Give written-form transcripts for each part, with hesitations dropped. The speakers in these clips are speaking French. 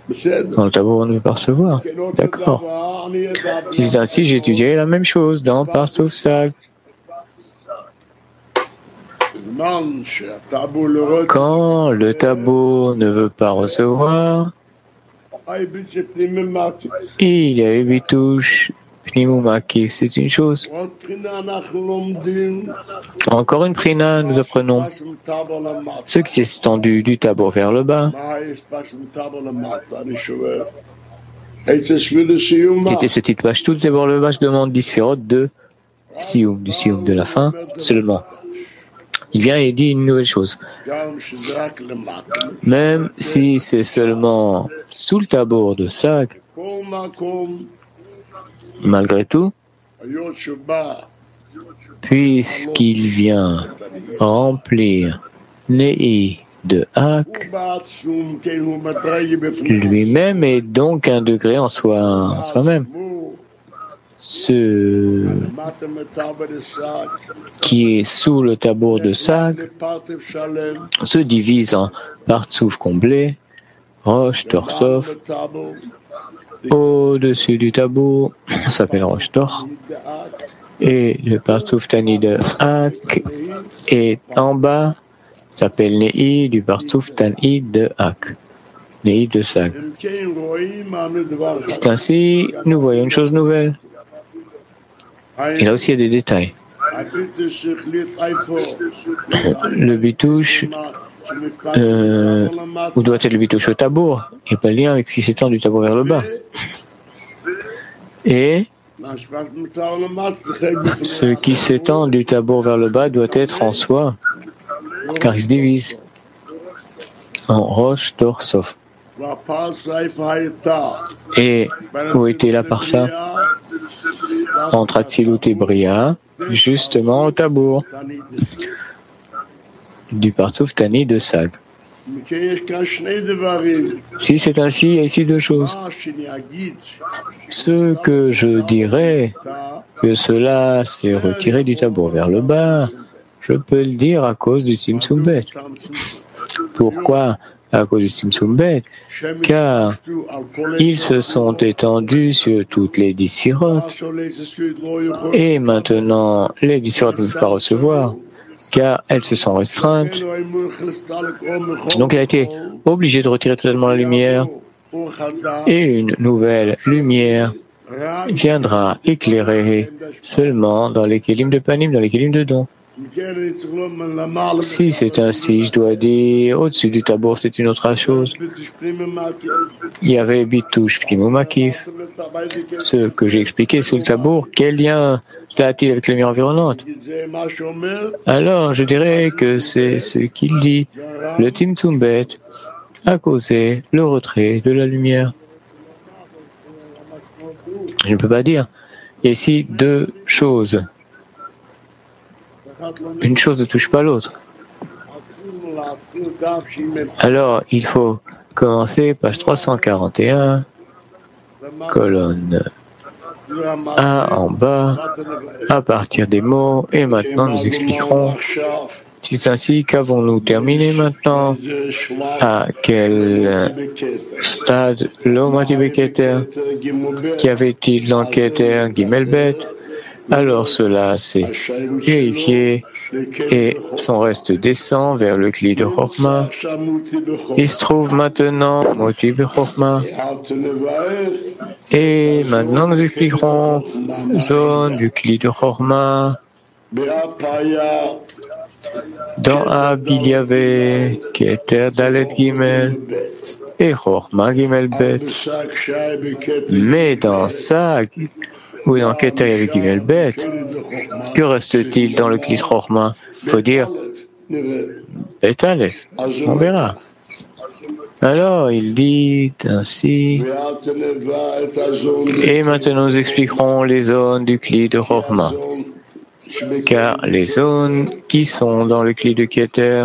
Dans le tabor, on ne veut pas recevoir. D'accord. Si c'est ainsi, j'étudierai la même chose dans Parsouf Sag. Quand le tabor ne veut pas recevoir, il y a eu bitouche, pnimumaki, c'est une chose. Encore une prina, nous apprenons. Ce qui s'est étendu du tabor vers le bas. Était ce titre page tout d'abord le bas, je demande d'Isphirot de Sioum, du Sioum de la fin seulement. Il vient et dit une nouvelle chose. Même si c'est seulement sous le tabor de Sag, malgré tout, puisqu'il vient remplir Nei de Hak, lui-même est donc un degré en soi-même. Ce qui est sous le tabor de Sag se divise en Partsouf comblé, Rosh Torsov. Au-dessus du tabor, ça s'appelle Rosh Tor. Et le Partsouf Tani de Hak est en bas, s'appelle Nei du Partsouf Tani de Hak. Nei de Sag. C'est ainsi, nous voyons une chose nouvelle. Et là aussi, il y a des détails. Le bitouche, où doit être le bitouche au tabor? Il n'y a pas de lien avec si s'étend du tabor vers le bas. Et ce qui s'étend du tabor vers le bas doit être en soi, car il se divise en Rosh Torsov. Et où était la parsa? Entre Atzilut et Bria, justement au tabor du Partsouf Tani de Sag. Si c'est ainsi, il y a ici deux choses. Ce que je dirais que cela s'est retiré du tabor vers le bas, je peux le dire à cause du Tzimtzum Bet. Pourquoi à cause du Tzimtzum Bet? Car ils se sont étendus sur toutes les 10 sfirotes. Et maintenant, les 10 sfirotes ne peuvent pas recevoir, car elles se sont restreintes. Donc il a été obligé de retirer totalement la lumière. Et une nouvelle lumière viendra éclairer seulement dans les kélim de panim, dans les kélim de don. Si c'est ainsi, je dois dire, au-dessus du tabor, c'est une autre chose. Il y avait bitouche, pneumomakif. Ce que j'ai expliqué sous le tabor, quel lien a-t-il avec la lumière environnante? Alors, je dirais que c'est ce qu'il dit. Le Tzimtzum Bet a causé le retrait de la lumière. Je ne peux pas dire. Il y a ici deux choses. Une chose ne touche pas l'autre. Alors, il faut commencer page 341, colonne A en bas, à partir des mots, et maintenant nous expliquerons. Si c'est ainsi, qu'avons-nous terminé maintenant? À quel stade l'Omati Beketer? Qu'y avait-il dans Keter Gimelbet? Alors cela s'est purifié et son reste descend vers le Kli de Chokma. Il se trouve maintenant Moti Bechokma. Et maintenant nous expliquerons zone du Kli de Chokma. Dans Ab, il y avait Keter Dalet Gimel et Chokma Gimel Bet. Mais dans Sag, ou dans Keter il y avait Gimel Bet, que reste-t-il dans le Kli de Chokma? Il faut dire Bet Aleph. On verra. Alors, il dit ainsi. Et maintenant, nous expliquerons les zones du Kli de Chokma. Car les zones qui sont dans le Kli de Keter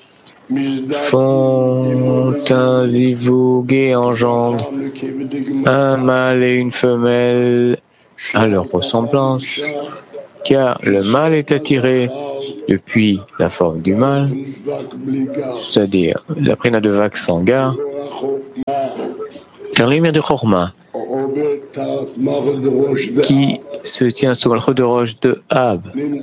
font un zivug et engendrent un mâle et une femelle à leur ressemblance. Car le mâle est attiré depuis la forme du mâle, c'est-à-dire la prina de Vak Sangar, Car la lumière de Chorma, qui se tient sous le de roche de Ab,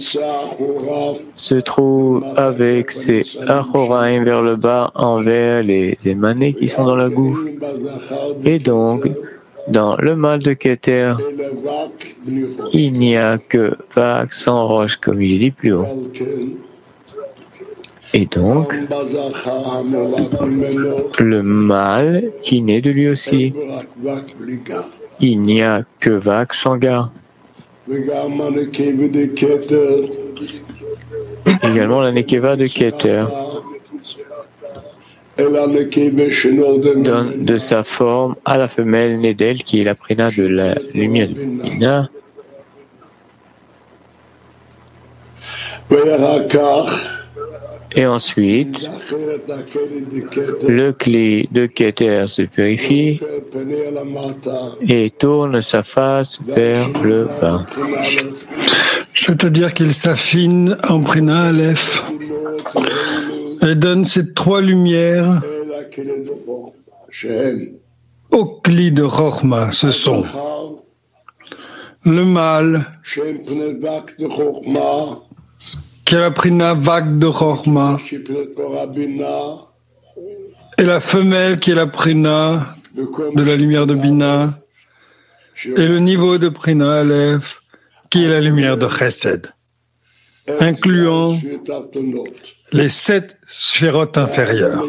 se trouve avec ses Achoraim vers le bas envers les émanés qui sont dans la goutte. Et donc, dans le mal de Keter, il n'y a que vague sans roche, comme il est dit plus haut. Et donc, le mal qui naît de lui aussi, il n'y a que vague sans gare. Également la Nekeva de Keter donne de sa forme à la femelle née d'elle, qui est la prina de la lumière de Bina. Et ensuite, le cli de Keter se purifie et tourne sa face vers le bas. C'est-à-dire qu'il s'affine en Prina Aleph et donne ces trois lumières au cli de Chochma. Ce sont le mâle, qui est la Prina vague de Chochma, et la femelle qui est la Prina de la lumière de Bina, et le niveau de Prina Aleph, qui est la lumière de Chesed, incluant les 7 sphérotes inférieures.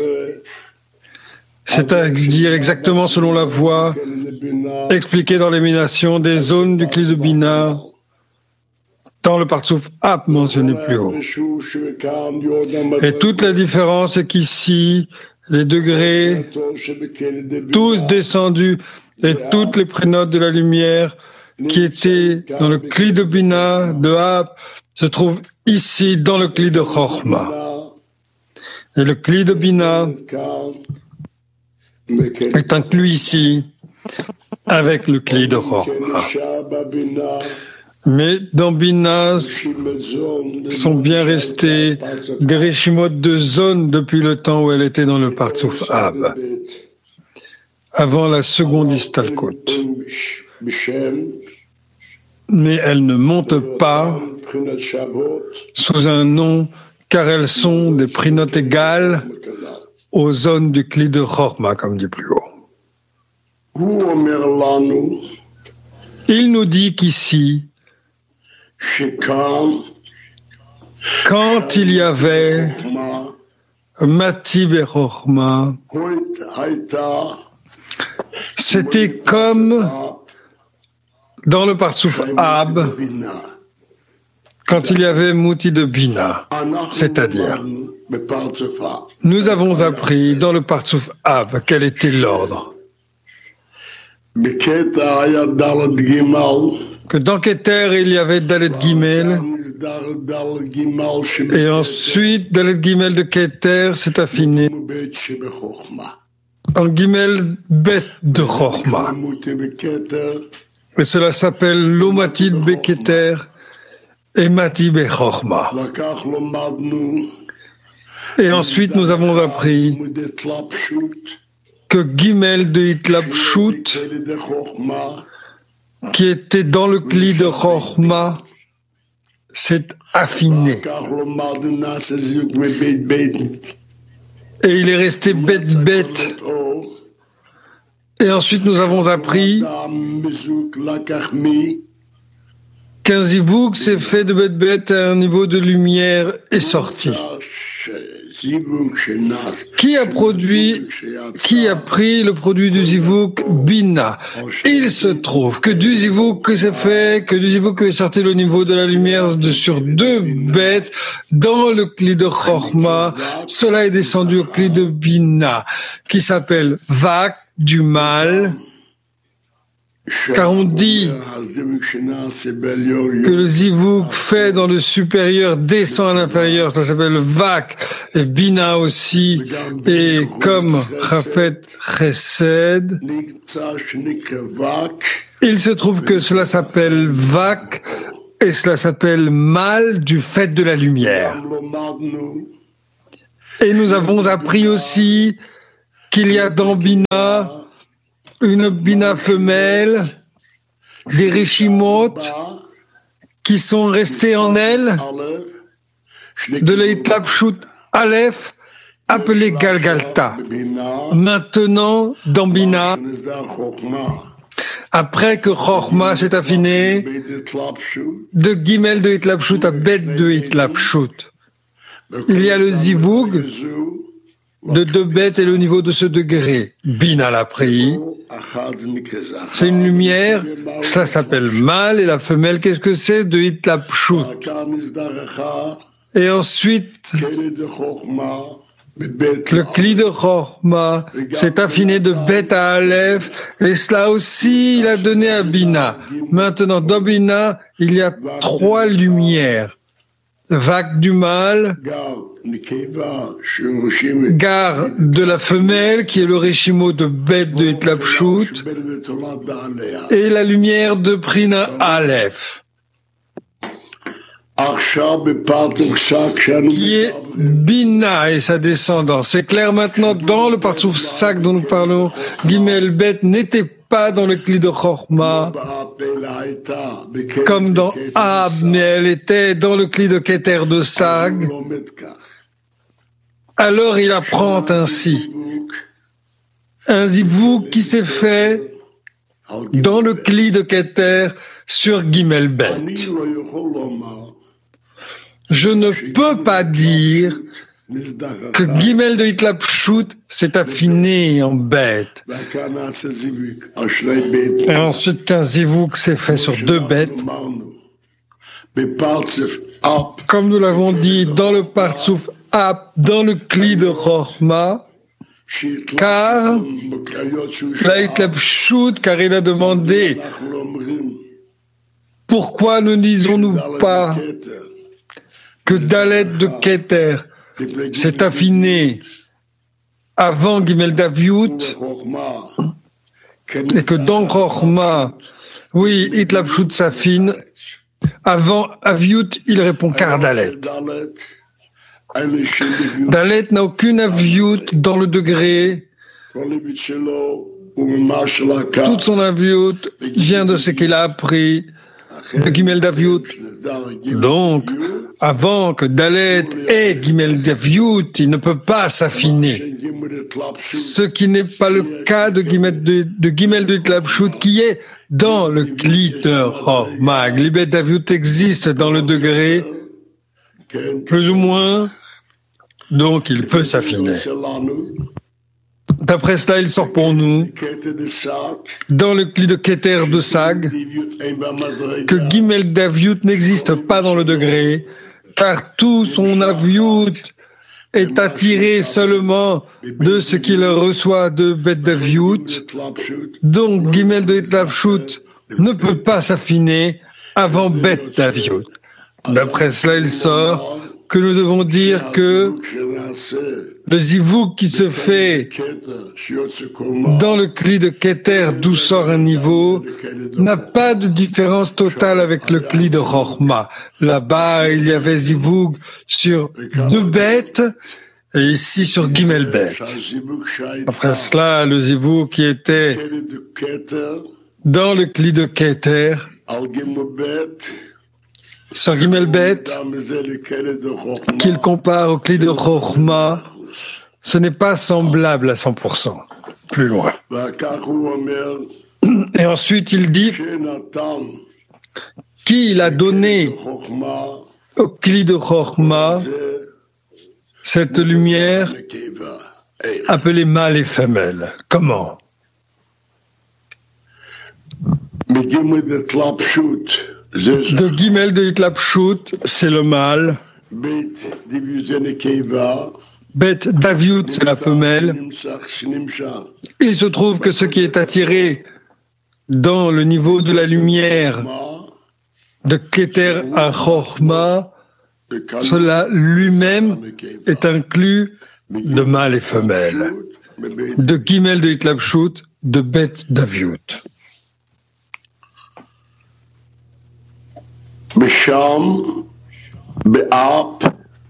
C'est-à-dire exactement selon la voie expliquée dans l'élimination des zones du cli de Bina, dans le Partsouf Ab mentionné plus haut. Et toute la différence est qu'ici, les degrés, tous descendus, et toutes les prénotes de la lumière qui étaient dans le cli de Bina, de Ab, se trouvent ici dans le cli de Chochma. Et le cli de Bina est inclus ici avec le cli de Chochma. Mais dans Bina sont bien restés des réchimot de zones depuis le temps où elle était dans le Partsouf Ab, avant la seconde Istalkot. Mais elles ne montent pas sous un nom, car elles sont des prinotes égales aux zones du cli de Chochma, comme dit plus haut. Il nous dit qu'ici, quand il y avait Matib et Chochma, c'était comme dans le Partsouf Ab, quand il y avait Mouti de Bina, c'est-à-dire, nous avons appris dans le Partsouf Ab quel était l'ordre. Que dans Keter, il y avait Dalet Gimel, et ensuite, Dalet Gimel de Keter s'est affiné en Gimel Bet de Chochma. Et cela s'appelle l'Omatid Beketer et Mati Bechochma. Et ensuite, nous avons appris que Gimel de Hitlapshut, qui était dans le cli de Chochma, s'est affiné. Et il est resté bet. Et ensuite, nous avons appris qu'un zivouk s'est fait de bet à un niveau de lumière est sorti. Qui a pris le produit du zivouk? Bina. Il se trouve que du zivouk est sorti le niveau de la lumière sur 2 bêtes dans le cli de Chochma. Cela est descendu au cli de Bina, qui s'appelle Vak, du mal, car on dit que le zivouk fait dans le supérieur descend à l'inférieur, ça s'appelle Vak, et Bina aussi, et comme Chafet Chesed, il se trouve que cela s'appelle Vak, et cela s'appelle mal du fait de la lumière. Et nous avons appris aussi qu'il y a dans Bina une Bina femelle, des Rishimot qui sont restés en elle, de l'Eitlapshut Aleph, appelé Galgalta. Maintenant, dans Bina, après que Chochma s'est affiné, de Gimel de Eitlapshut à Bet de Eitlapshut, il y a le Zivug de deux bêtes et le niveau de ce degré. Bina l'a pris. C'est une lumière, cela s'appelle mâle, et la femelle, qu'est-ce que c'est? De Eitlapshut. Et ensuite, le Kli de Chochma s'est affiné de Bet à Aleph, et cela aussi, il a donné à Bina. Maintenant, dans Bina, il y a trois lumières. Vague du mâle, gare de la femelle, qui est le Rishimo de Bet de Eitlapshut, et la lumière de Prina Aleph, qui est Bina et sa descendance. C'est clair maintenant, dans le Partsouf Sak dont nous parlons, Gimel Bet n'était pas dans le Kli de Chochma, comme dans Ab, mais elle était dans le Kli de Keter de Sag. Alors il apprend ainsi un zivug qui s'est fait dans le Kli de Keter sur Gimel Bet. Je ne peux pas dire que Gimel de Eitlapshut s'est affiné en bête. Et ensuite qu'un zivug s'est fait sur deux bêtes. Comme nous l'avons dit dans le Partsouf Ap, dans le Kli de Chochma, car car il a demandé pourquoi ne disons-nous pas que Dalet de Keter s'est affiné avant Gimel d'Aviut, et que dans Chochma, oui, Eitlapshut s'affine, avant Aviut, il répond car Dalet. Dalet n'a aucune Aviut dans le degré. Toute son Aviut vient de ce qu'il a appris de Gimel d'Aviut. Donc, avant que Dalet ait Gimel d'Aviut, il ne peut pas s'affiner. Ce qui n'est pas le cas de Gimel de Eitlapshut, qui est dans le Kli de Chochma. Gimel d'Aviut existe dans le degré, plus ou moins, donc il peut s'affiner. D'après cela, il sort pour nous, dans le Kli de Keter de Sag, que Gimel d'Aviut n'existe pas dans le degré, car tout son Aviut est attiré seulement de ce qu'il reçoit de Bet d'Aviut. Donc, Gimel de Eitlapshut ne peut pas s'affiner avant Bet d'Aviut. D'après cela, il sort que nous devons dire que le zivug qui se fait dans le Kli de Keter, d'où sort un niveau, n'a pas de différence totale avec le Kli de Chochma. Là-bas, il y avait zivug sur deux bêtes, et ici sur Gimel Bet. Après cela, le zivug qui était dans le Kli de Keter, sur Gimel Bet, qu'il compare au Kli de Chochma, ce n'est pas semblable à 100%. Plus loin. Et ensuite, il dit qu'il a donné au Kli de Chochma cette lumière appelée mâle et femelle. Comment? De Gimel de Eitlapshut, c'est le mâle. Bet d'Aviut, c'est la femelle. Il se trouve que ce qui est attiré dans le niveau de la lumière de Keter à Chochma, cela lui-même est inclus de mâle et femelle. De Gimel de Eitlapshut, de Bet d'Aviut.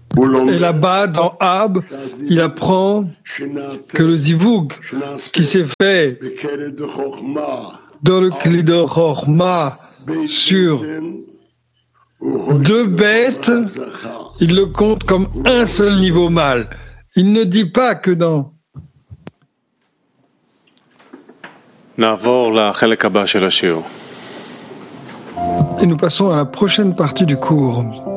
Et là-bas, dans Ab, il apprend que le zivug qui s'est fait dans le Kli de Chorma sur 2 bêtes, il le compte comme un seul niveau mâle. Il ne dit pas que dans... Et nous passons à la prochaine partie du cours.